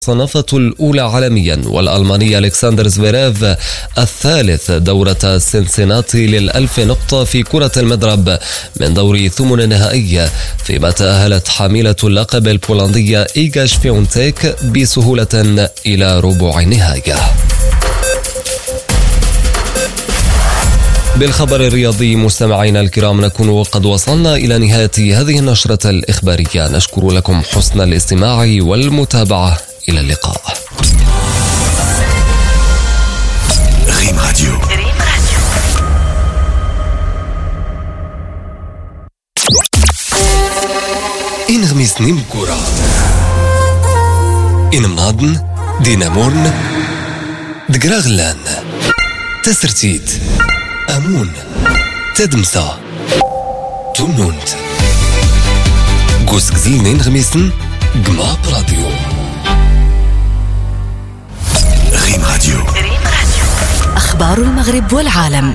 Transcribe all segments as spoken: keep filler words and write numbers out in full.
صنفة الأولى عالميا، والألماني ألكسندر زفيريف الثالث دورة سنسيناتي للألف نقطة في كرة المضرب من دور ثمن نهائي، فيما تأهلت حاملة اللقب البولندية إيغا شفيونتيك بسهولة إلى ربع النهائي. بالخبر الرياضي مستمعينا الكرام، نكون قد وصلنا إلى نهاية هذه النشرة الإخبارية. نشكر لكم حسن الاستماع والمتابعة. إلى اللقاء. ريم راديو. إن غميسني مكورة إن مناضن دينامورن دقراغلان تسرتيت أمون تدمسا تونونت قوس قزيل نين غميسن قماب راديو. ريم راديو. أخبار المغرب والعالم.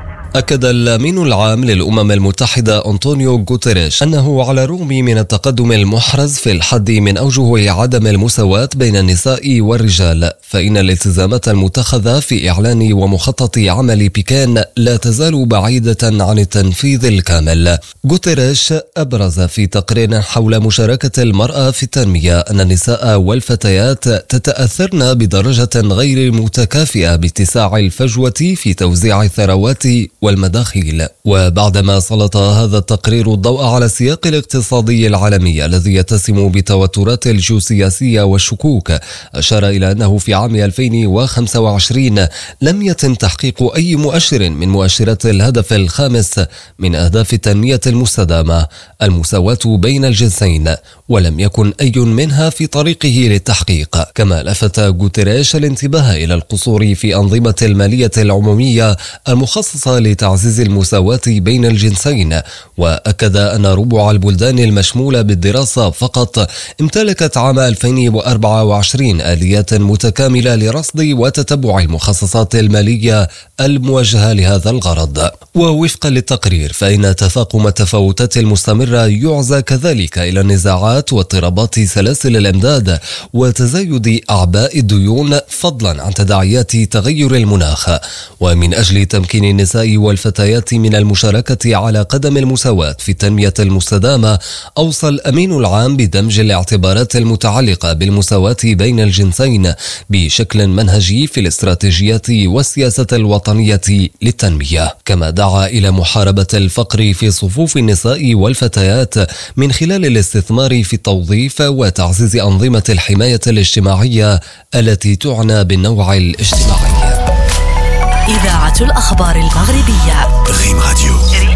أكد الأمين العام للأمم المتحدة أنطونيو غوتيريش أنه على الرغم من التقدم المحرز في الحد من أوجه عدم المساواة بين النساء والرجال، فإن الالتزامات المتخذة في إعلان ومخطط عمل بكين لا تزال بعيدة عن التنفيذ الكامل. غوتيريش أبرز في تقرير حول مشاركة المرأة في التنمية أن النساء والفتيات تتأثرن بدرجة غير متكافئة باتساع الفجوة في توزيع الثروات والمداخيل. وبعدما سلط هذا التقرير الضوء على السياق الاقتصادي العالمي الذي يتسم بتوترات الجيوسياسية والشكوك، أشار إلى أنه في عام ألفين وخمسة وعشرين لم يتم تحقيق أي مؤشر من مؤشرات الهدف الخامس من أهداف التنمية المستدامة، المساواة بين الجنسين، ولم يكن أي منها في طريقه للتحقيق. كما لفت غوتيريش الانتباه إلى القصور في أنظمة المالية العمومية المخصصة لتعزيز المساواة بين الجنسين، وأكد أن ربع البلدان المشمولة بالدراسة فقط امتلكت عام ألفين وأربعة وعشرين آليات متكاملة لرصد وتتبع المخصصات المالية الموجهة لهذا الغرض. ووفقا للتقرير فإن تفاقم التفاوتات المستمرة يعزى كذلك إلى النزاعات واضطرابات سلاسل الإمداد وتزايد أعباء الديون، فضلا عن تداعيات تغير المناخ. ومن أجل تمكين النساء والفتيات من المشاركة على قدم المساواة في التنمية المستدامة، أوصى الأمين العام بدمج الاعتبارات المتعلقة بالمساواة بين الجنسين بشكل منهجي في الاستراتيجيات والسياسة الوطنية للتنمية. كما دعا إلى محاربة الفقر في صفوف النساء والفتيات من خلال الاستثمار في التوظيف وتعزيز أنظمة الحماية الاجتماعية التي تعنى بالنوع الاجتماعي. إذاعة الأخبار الغربية. ريم راديو.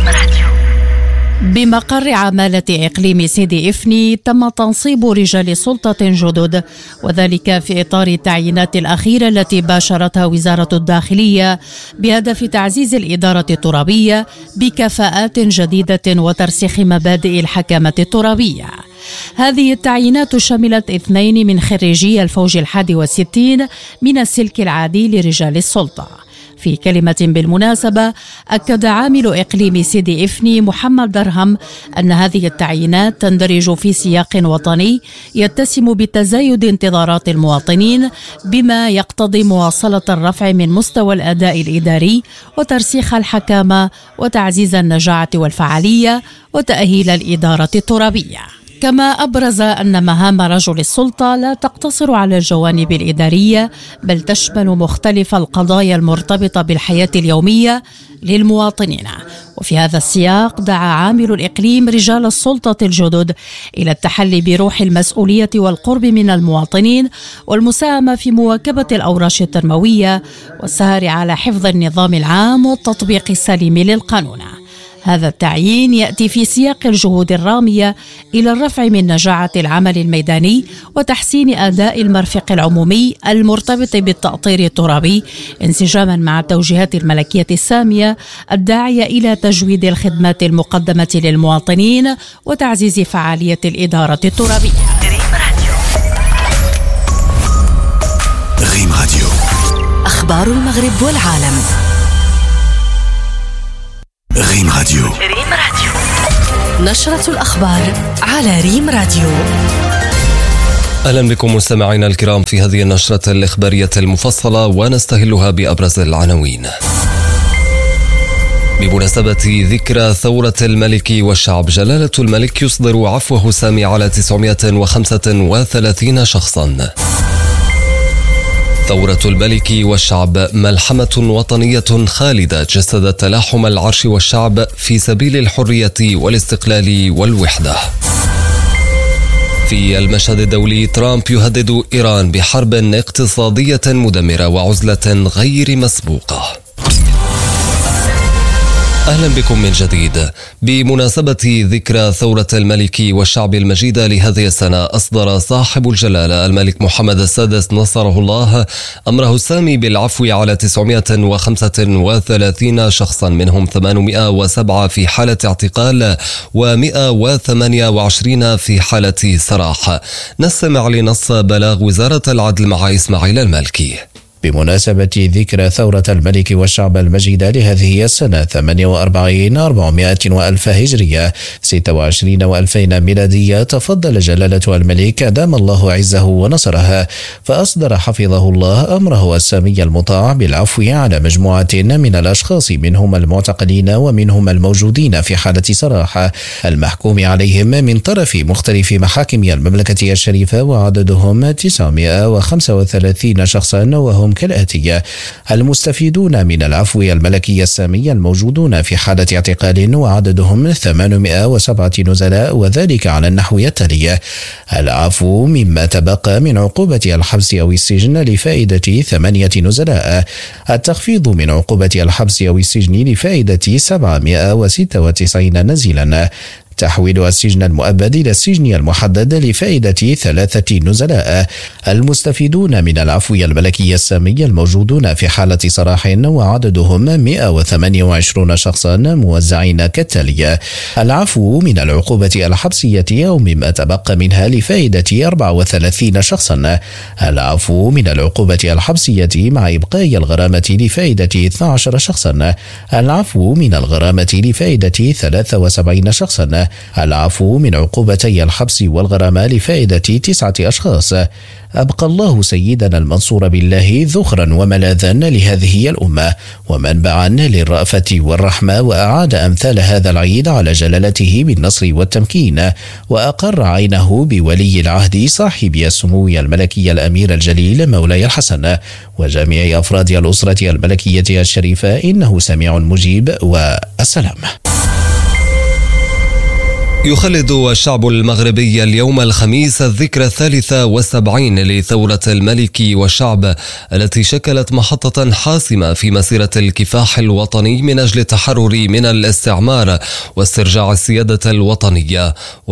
بمقر عمالة إقليم سيدي إفني تم تنصيب رجال سلطة جدد، وذلك في إطار التعيينات الأخيرة التي باشرتها وزارة الداخلية بهدف تعزيز الإدارة الترابية بكفاءات جديدة وترسيخ مبادئ الحكامة الترابية. هذه التعيينات شملت اثنين من خريجي الفوج الحادي والستين من السلك العادي لرجال السلطة. في كلمة بالمناسبة، أكد عامل إقليم سيدي إفني محمد درهم أن هذه التعيينات تندرج في سياق وطني يتسم بتزايد انتظارات المواطنين، بما يقتضي مواصلة الرفع من مستوى الأداء الإداري وترسيخ الحكامة وتعزيز النجاعة والفعالية وتأهيل الإدارة الترابية. كما أبرز أن مهام رجل السلطة لا تقتصر على الجوانب الإدارية، بل تشمل مختلف القضايا المرتبطة بالحياة اليومية للمواطنين. وفي هذا السياق دعا عامل الإقليم رجال السلطة الجدد إلى التحلي بروح المسؤولية والقرب من المواطنين والمساهمة في مواكبة الأوراش التنموية والسهر على حفظ النظام العام والتطبيق السليم للقانون. هذا التعيين يأتي في سياق الجهود الرامية إلى الرفع من نجاعة العمل الميداني وتحسين أداء المرفق العمومي المرتبط بالتأطير الترابي، انسجاما مع التوجيهات الملكية السامية الداعية إلى تجويد الخدمات المقدمة للمواطنين وتعزيز فعالية الإدارة الترابية. ريم راديو. أخبار المغرب والعالم. ريم راديو. ريم راديو. نشرة الأخبار على ريم راديو. أهلا بكم مستمعينا الكرام في هذه النشرة الإخبارية المفصلة، ونستهلها بأبرز العناوين. بمناسبة ذكرى ثورة الملك والشعب، جلالة الملك يصدر عفوه السامي على تسعمائة وخمسة وثلاثين شخصا. ثورة الملك والشعب ملحمة وطنية خالدة جسدت تلاحم العرش والشعب في سبيل الحرية والاستقلال والوحدة. في المشهد الدولي، ترامب يهدد إيران بحرب اقتصادية مدمرة وعزلة غير مسبوقة. أهلا بكم من جديد. بمناسبة ذكرى ثورة الملك والشعب المجيدة لهذه السنة، أصدر صاحب الجلالة الملك محمد السادس نصره الله أمره السامي بالعفو على تسعمائة وخمسة وثلاثين شخصا، منهم ثمانمائة وسبعة في حالة اعتقال ومائة وثمانية وعشرين في حالة سراح. نستمع لنص بلاغ وزارة العدل مع إسماعيل المالكي. بمناسبة ذكرى ثورة الملك والشعب المجيدة لهذه السنة ثمانية وأربعين أربعمائة وألف هجرية ستة وعشرين وألفين ميلادية، تفضل جلالة الملك أدام الله عزه ونصره، فأصدر حفظه الله أمره السامي المطاع بالعفو على مجموعة من الأشخاص، منهم المعتقلين ومنهم الموجودين في حالة سراح المحكوم عليهم من طرف مختلف محاكم المملكة الشريفة، وعددهم تسعمائة وخمسة وثلاثين شخصا، وهم كالآتي: المستفيدون من العفو الملكي السامي الموجودون في حالة اعتقال وعددهم ثمانمائة وسبعة نزلاء، وذلك على النحو التالي: العفو مما تبقى من عقوبة الحبس أو السجن لفائدة ثمانية نزلاء، التخفيض من عقوبة الحبس أو السجن لفائدة سبعمائة وستة وتسعين نزيلا، تحويل السجن المؤبد إلى السجن المحدد لفائدة ثلاثة نزلاء. المستفيدون من العفو الملكي السامي الموجودون في حالة سراح وعددهم مائة وثمانية وعشرين شخصا، موزعين كالتالي: العفو من العقوبة الحبسية أو مما تبقى منها لفائدة أربعة وثلاثين شخصا، العفو من العقوبة الحبسية مع إبقاء الغرامة لفائدة اثني عشر شخصا، العفو من الغرامة لفائدة ثلاثة وسبعين شخصا، العفو من عقوبتي الحبس والغرامة لفائدة تسعة أشخاص. أبقى الله سيدنا المنصور بالله ذخرا وملاذا لهذه الأمة ومنبعا للرأفة والرحمة، وأعاد أمثال هذا العيد على جلالته بالنصر والتمكين، وأقر عينه بولي العهد صاحب السمو الملكي الأمير الجليل مولاي الحسن وجميع أفراد الأسرة الملكية الشريفة، إنه سميع مجيب، والسلام. يخلد الشعب المغربي اليوم الخميس الذكرى الثالثة والسبعين لثورة الملك والشعب، التي شكلت محطة حاسمة في مسيرة الكفاح الوطني من أجل التحرر من الاستعمار واسترجاع السيادة الوطنية،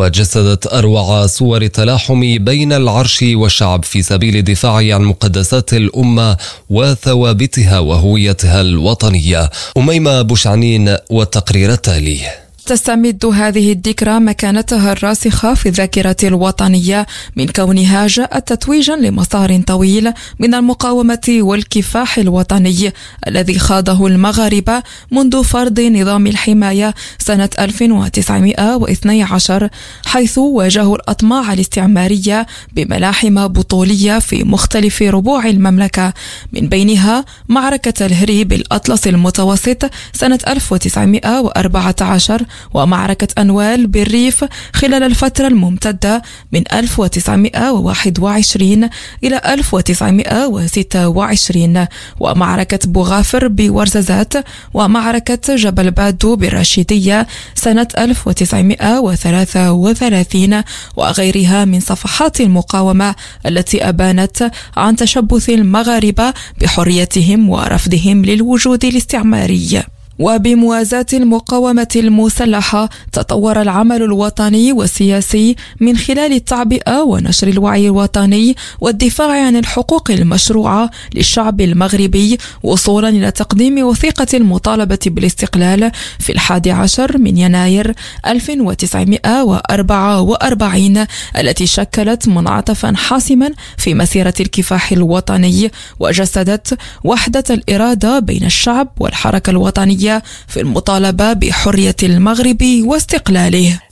وجسدت أروع صور التلاحم بين العرش والشعب في سبيل الدفاع عن مقدسات الأمة وثوابتها وهويتها الوطنية. أميمة بوشعنين والتقرير التالي. تستمد هذه الذكرى مكانتها الراسخة في الذاكرة الوطنية من كونها جاءت تتويجا لمسار طويل من المقاومة والكفاح الوطني الذي خاضه المغاربة منذ فرض نظام الحماية سنة ألف وتسعمائة واثني عشر، حيث واجهوا الأطماع الاستعمارية بملاحم بطولية في مختلف ربوع المملكة، من بينها معركة الهري بالأطلس المتوسط سنة ألف وتسعمائة وأربعة عشر، ومعركة أنوال بالريف خلال الفترة الممتدة من ألف وتسعمائة وواحد وعشرين إلى ألف وتسعمائة وستة وعشرين، ومعركة بوغافر بورزازات، ومعركة جبل بادو بالرشيدية سنة ألف وتسعمائة وثلاثة وثلاثين، وغيرها من صفحات المقاومة التي أبانت عن تشبث المغاربة بحريتهم ورفضهم للوجود الاستعماري. وبموازاة المقاومة المسلحة تطور العمل الوطني والسياسي من خلال التعبئة ونشر الوعي الوطني والدفاع عن الحقوق المشروعة للشعب المغربي، وصولا إلى تقديم وثيقة المطالبة بالاستقلال في الحادي عشر من يناير ألف وتسعمائة وأربعة وأربعين، التي شكلت منعطفا حاسما في مسيرة الكفاح الوطني، وجسدت وحدة الإرادة بين الشعب والحركة الوطنية في المطالبة بحرية المغرب واستقلاله.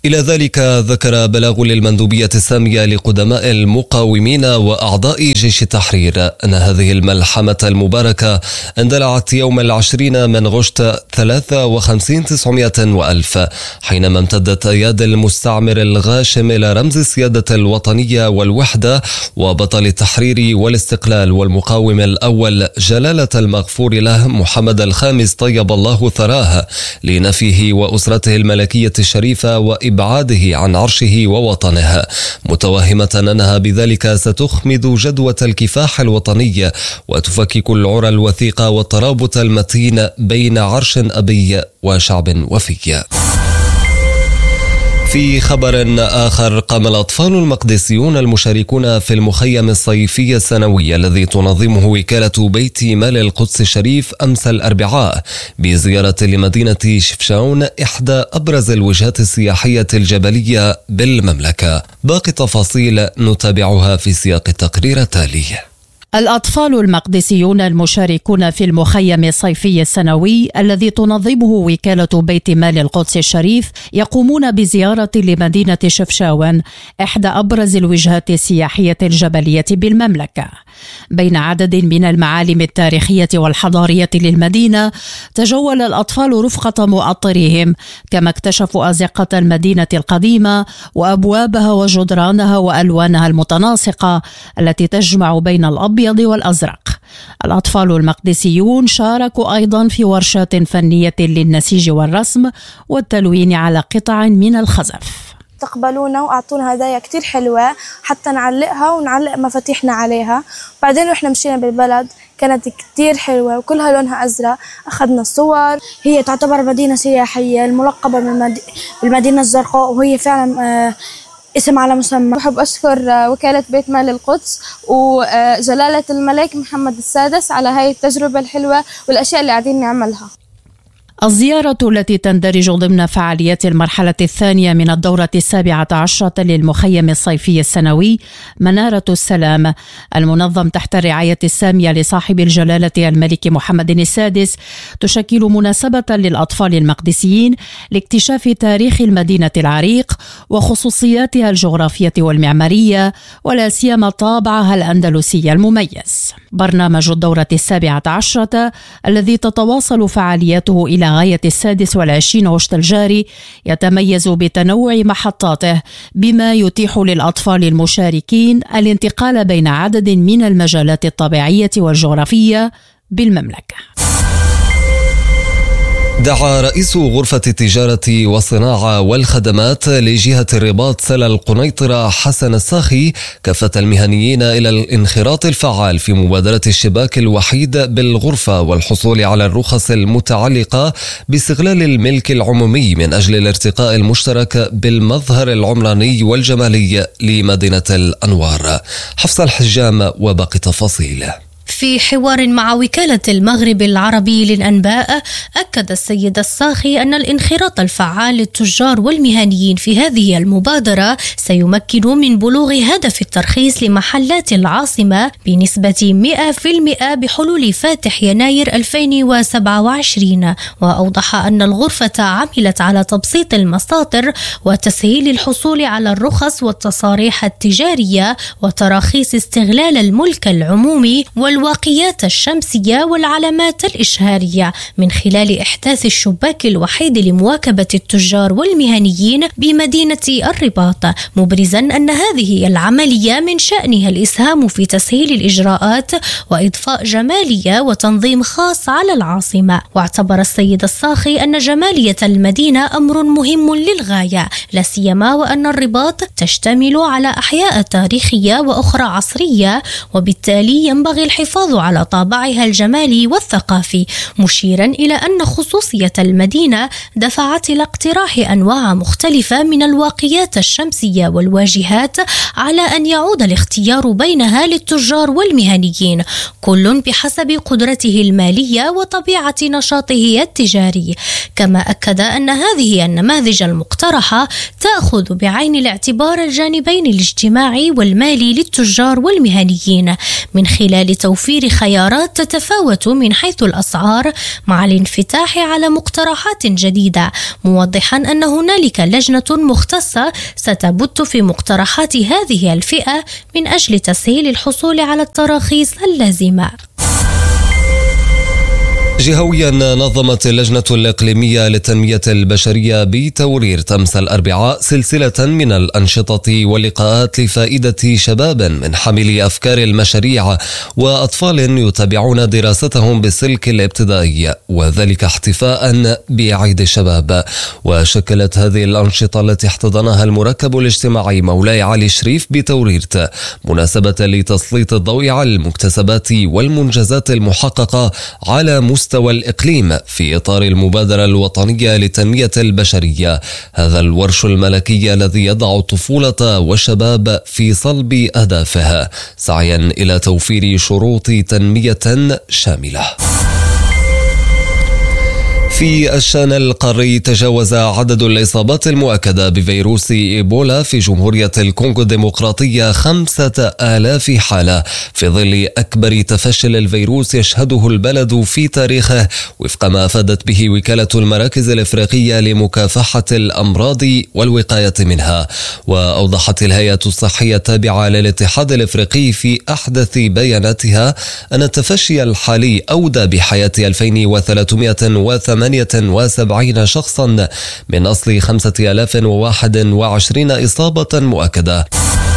إلى ذلك ذكر بلاغ للمندوبية السامية لقدماء المقاومين وأعضاء جيش التحرير أن هذه الملحمة المباركة اندلعت يوم العشرين من غشت ثلاثة وخمسين تسعمائة وألف، حينما امتدت أياد المستعمر الغاشم إلى رمز السيادة الوطنية والوحدة وبطل التحرير والاستقلال والمقاوم الأول جلالة المغفور له محمد الخامس طيب الله ثراه لنفيه وأسرته الملكية الشريفة وإبعاده عن عرشه ووطنه، متوهمة أنها بذلك ستخمد جدوى الكفاح الوطني وتفكك العرى الوثيقة والترابط المتين بين عرش أبي وشعب وفي. في خبر آخر، قام الأطفال المقدسيون المشاركون في المخيم الصيفي السنوي الذي تنظمه وكالة بيت مال القدس الشريف أمس الأربعاء بزيارة لمدينة شفشاون، إحدى أبرز الوجهات السياحية الجبلية بالمملكة. باقي التفاصيل نتابعها في سياق التقرير التالي. الأطفال المقدسيون المشاركون في المخيم الصيفي السنوي الذي تنظمه وكالة بيت مال القدس الشريف يقومون بزيارة لمدينة شفشاون، إحدى أبرز الوجهات السياحية الجبلية بالمملكة. بين عدد من المعالم التاريخية والحضارية للمدينة، تجول الأطفال رفقة مؤطريهم، كما اكتشفوا أزقة المدينة القديمة وأبوابها وجدرانها وألوانها المتناسقة التي تجمع بين الأبيض والأزرق. الأطفال المقدسيون شاركوا أيضا في ورشات فنية للنسيج والرسم والتلوين على قطع من الخزف. استقبلونا وأعطونا هدايا كتير حلوة حتى نعلقها ونعلق مفاتيحنا عليها. بعدين وإحنا مشينا بالبلد كانت كتير حلوة وكلها لونها أزرق. أخذنا الصور. هي تعتبر مدينة سياحية الملقبة بالمدينة الزرقاء، وهي فعلا آه اسم على مسمى. بحب أشكر وكالة بيت مال القدس وجلالة الملك محمد السادس على هاي التجربة الحلوة والأشياء اللي قاعدين نعملها. الزيارة التي تندرج ضمن فعاليات المرحلة الثانية من الدورة السابعة عشرة للمخيم الصيفي السنوي منارة السلام، المنظم تحت الرعاية السامية لصاحب الجلالة الملك محمد السادس، تشكل مناسبة للأطفال المقدسيين لاكتشاف تاريخ المدينة العريق وخصوصياتها الجغرافية والمعمارية، ولا سيما طابعها الأندلسي المميز. برنامج الدورة السابعة عشرة الذي تتواصل فعالياته إلى غاية السادس والعشرين غشت الجاري يتميز بتنوع محطاته، بما يتيح للأطفال المشاركين الانتقال بين عدد من المجالات الطبيعية والجغرافية بالمملكة. دعا رئيس غرفة التجارة والصناعة والخدمات لجهة الرباط سلا القنيطرة حسن الساخي كافة المهنيين إلى الانخراط الفعال في مبادرة الشباك الوحيد بالغرفة والحصول على الرخص المتعلقة باستغلال الملك العمومي من أجل الارتقاء المشترك بالمظهر العمراني والجمالي لمدينة الأنوار. حفص الحجام وباقي تفاصيل. في حوار مع وكالة المغرب العربي للأنباء، أكد السيد الساخي أن الانخراط الفعال للتجار والمهنيين في هذه المبادرة سيمكن من بلوغ هدف الترخيص لمحلات العاصمة بنسبة مئة بالمئة بحلول فاتح يناير ألفين وسبعة وعشرين. وأوضح أن الغرفة عملت على تبسيط المساطر وتسهيل الحصول على الرخص والتصاريح التجارية وتراخيص استغلال الملك العمومي والواقيات الشمسية والعلامات الإشهارية من خلال إحداث الشباك الوحيد لمواكبة التجار والمهنيين بمدينة الرباط، مبرزا أن هذه العملية من شأنها الإسهام في تسهيل الإجراءات وإضفاء جمالية وتنظيم خاص على العاصمة. واعتبر السيد الساخي أن جمالية المدينة أمر مهم للغاية، لا سيما وأن الرباط تشتمل على أحياء تاريخية وأخرى عصرية، وبالتالي ينبغي الحفاظ على طابعها الجمالي والثقافي، مشيرا إلى أن خصوصية المدينة دفعت إلى اقتراح أنواع مختلفة من الواقيات الشمسية والواجهات على أن يعود الاختيار بينها للتجار والمهنيين، كل بحسب قدرته المالية وطبيعة نشاطه التجاري. كما أكد أن هذه النماذج المقترحة تأخذ بعين الاعتبار الجانبين الاجتماعي والمالي للتجار والمهنيين من خلال توفير توفير خيارات تتفاوت من حيث الأسعار مع الانفتاح على مقترحات جديدة، موضحا أن هنالك لجنة مختصة ستبت في مقترحات هذه الفئة من أجل تسهيل الحصول على التراخيص اللازمة. جهويا نظمت اللجنة الإقليمية للتنمية البشرية بتورير تمس الأربعاء سلسلة من الأنشطة واللقاءات لفائدة شباب من حاملي أفكار المشاريع وأطفال يتابعون دراستهم بالسلك الابتدائي، وذلك احتفاء بعيد الشباب. وشكلت هذه الأنشطة التي احتضنها المركب الاجتماعي مولاي علي شريف بتوريرت مناسبة لتسليط الضوء على المكتسبات والمنجزات المحققة على مستوى مستوى الإقليم في إطار المبادرة الوطنية للتنمية البشرية. هذا الورش الملكي الذي يضع الطفولة والشباب في صلب أهدافها سعيا إلى توفير شروط تنمية شاملة. في الشان القاري تجاوز عدد الإصابات المؤكدة بفيروس إيبولا في جمهورية الكونغو الديمقراطية خمسة آلاف حالة في ظل أكبر تفشي الفيروس يشهده البلد في تاريخه، وفق ما أفادت به وكالة المراكز الإفريقية لمكافحة الأمراض والوقاية منها. وأوضحت الهيئة الصحية التابعة للاتحاد الإفريقي في أحدث بياناتها أن التفشي الحالي أودى بحياة ألفين وثلاثمائة وثمانية وسبعين شخصا من أصل خمسة آلاف وواحد وعشرين إصابة مؤكدة.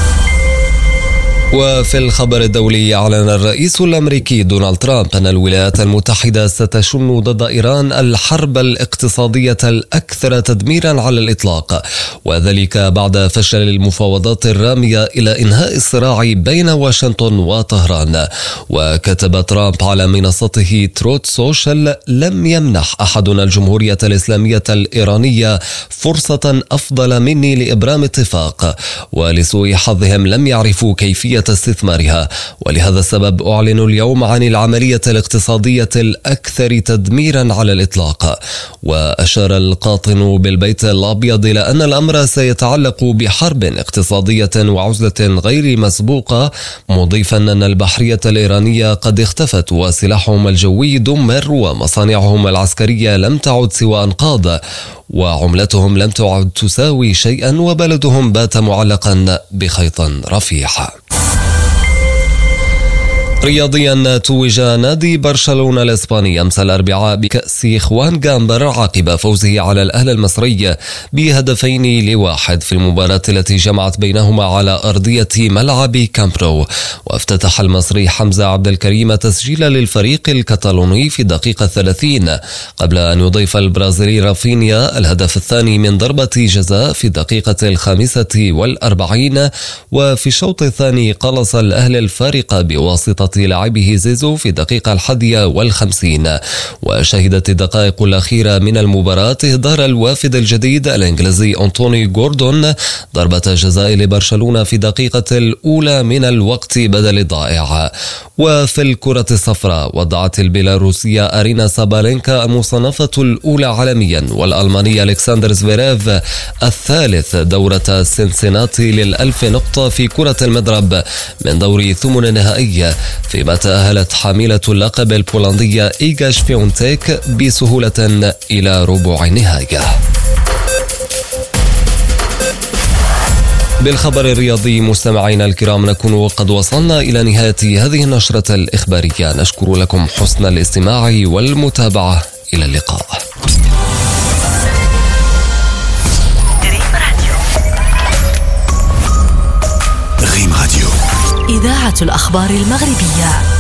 وفي الخبر الدولي، أعلن الرئيس الأمريكي دونالد ترامب أن الولايات المتحدة ستشن ضد إيران الحرب الاقتصادية الأكثر تدميرا على الإطلاق، وذلك بعد فشل المفاوضات الرامية إلى إنهاء الصراع بين واشنطن وطهران. وكتب ترامب على منصته تروت سوشيال: لم يمنح أحدنا الجمهورية الإسلامية الإيرانية فرصة أفضل مني لإبرام اتفاق، ولسوء حظهم لم يعرفوا كيفية استثمارها، ولهذا السبب أعلن اليوم عن العملية الاقتصادية الأكثر تدميرا على الإطلاق. وأشار القاطن بالبيت الأبيض إلى أن الأمر سيتعلق بحرب اقتصادية وعزلة غير مسبوقة، مضيفا أن البحرية الإيرانية قد اختفت وسلاحهم الجوي دمر ومصانعهم العسكرية لم تعد سوى أنقاض وعملتهم لم تعد تساوي شيئا وبلدهم بات معلقا بخيط رفيع. رياضيا، توج نادي برشلونة الإسباني أمس الأربعاء بكأس خوان جامبر عقب فوزه على الأهلي المصري بهدفين لواحد في المباراة التي جمعت بينهما على أرضية ملعب كامبرو. وافتتح المصري حمزة عبد الكريم تسجيل للفريق الكتالوني في الدقيقة ثلاثين، قبل أن يضيف البرازيلي رافينيا الهدف الثاني من ضربة جزاء في الدقيقة الخامسة والأربعين. وفي الشوط الثاني قلص الأهلي الفارق بواسطة لاعبه زيزو في الدقيقة الحادية والخمسين. وشهدت الدقائق الأخيرة من المباراة إهدار الوافد الجديد الإنجليزي أنتوني جوردون ضربة جزاء لبرشلونة في الدقيقة الأولى من الوقت بدل الضائع. وفي الكرة الصفراء، وضعت البيلاروسية أرينا سابالينكا المصنفة الأولى عالميا والألمانية ألكسندر زفيريف الثالث دورة سنسيناتي للألف نقطة في كرة المضرب من دور ثمن النهائي، فيما تأهلت حاملة اللقب البولندية إيغا شفيونتيك بسهولة إلى ربع النهائي. بالخبر الرياضي مستمعينا الكرام، نكون قد وصلنا إلى نهاية هذه النشرة الإخبارية. نشكر لكم حسن الاستماع والمتابعة. إلى اللقاء. ريم راديو، إذاعة الأخبار المغربية.